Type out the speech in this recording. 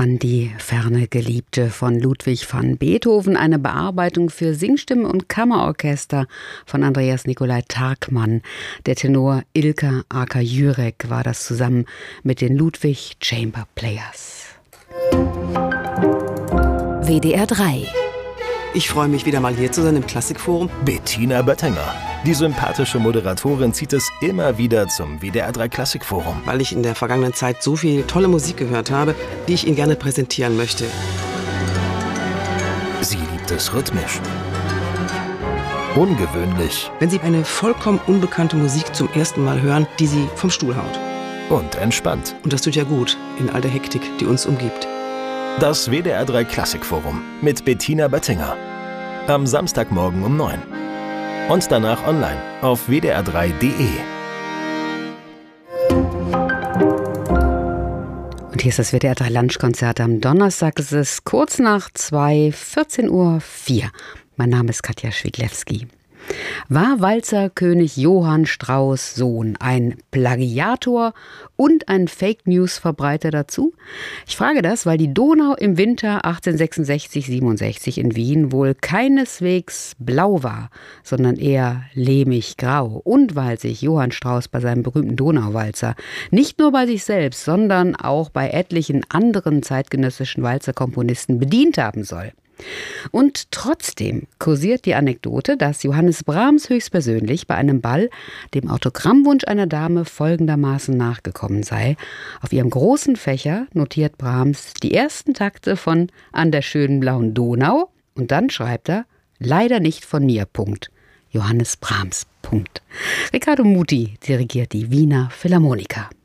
an die ferne Geliebte von Ludwig van Beethoven, eine Bearbeitung für Singstimmen und Kammerorchester von Andreas Nikolai Tarkmann. Der Tenor Ilka Aka-Jürek war das zusammen mit den Ludwig Chamber Players. WDR 3. Ich freue mich, wieder mal hier zu sein im Klassikforum. Bettina Böttinger. Die sympathische Moderatorin zieht es immer wieder zum WDR 3 Klassikforum. Weil ich in der vergangenen Zeit so viel tolle Musik gehört habe, die ich Ihnen gerne präsentieren möchte. Sie liebt es rhythmisch. Ungewöhnlich. Wenn Sie eine vollkommen unbekannte Musik zum ersten Mal hören, die Sie vom Stuhl haut. Und entspannt. Und das tut ja gut in all der Hektik, die uns umgibt. Das WDR 3 Klassikforum mit Bettina Böttinger. Am Samstagmorgen um 9. Und danach online auf wdr3.de. Und hier ist das WDR 3 Lunchkonzert am Donnerstag. Es ist kurz nach 2, 14:04 Uhr. Mein Name ist Katja Schwiglewski. War Walzerkönig Johann Strauß Sohn ein Plagiator und ein Fake-News-Verbreiter dazu? Ich frage das, weil die Donau im Winter 1866/67 in Wien wohl keineswegs blau war, sondern eher lehmig-grau. Und weil sich Johann Strauß bei seinem berühmten Donauwalzer nicht nur bei sich selbst, sondern auch bei etlichen anderen zeitgenössischen Walzerkomponisten bedient haben soll. Und trotzdem kursiert die Anekdote, dass Johannes Brahms höchstpersönlich bei einem Ball dem Autogrammwunsch einer Dame folgendermaßen nachgekommen sei. Auf ihrem großen Fächer notiert Brahms die ersten Takte von An der schönen blauen Donau und dann schreibt er, leider nicht von mir, Punkt. Johannes Brahms, Punkt. Riccardo Muti dirigiert die Wiener Philharmoniker.